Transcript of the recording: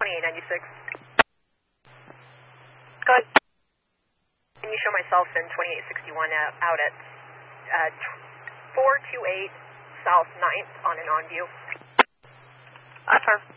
2896. Go ahead. Can you show myself in 2861 out at 428 South 9th on an on view? Affirm.